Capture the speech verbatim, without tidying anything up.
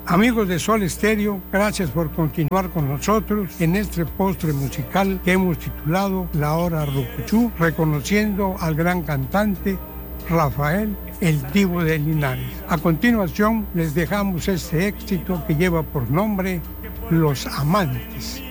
Amigos de Sol Estéreo, gracias por continuar con nosotros en este postre musical que hemos titulado La Hora Rucuchú, reconociendo al gran cantante Rafael El Divo de Linares. A continuación les dejamos este éxito que lleva por nombre Los Amantes.